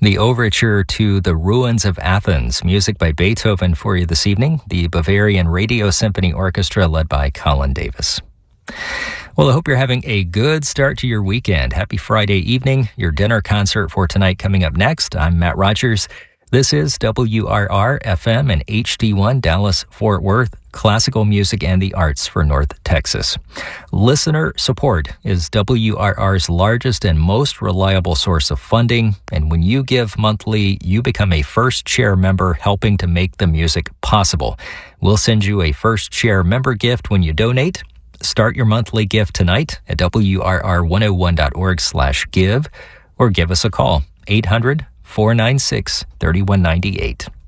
The overture to The Ruins of Athens, music by Beethoven for you this evening, the Bavarian Radio Symphony Orchestra led by Colin Davis. Well, I hope you're having a good start to your weekend. Happy Friday evening. Your dinner concert for tonight coming up next. I'm Matt Rogers. This is WRR-FM and HD1 Dallas-Fort Worth, classical music and the arts for North Texas. Listener support is WRR's largest and most reliable source of funding, and when you give monthly, you become a First Share member helping to make the music possible. We'll send you a First Share member gift when you donate. Start your monthly gift tonight at WRR101.org/give or give us a call, 800-496-3198.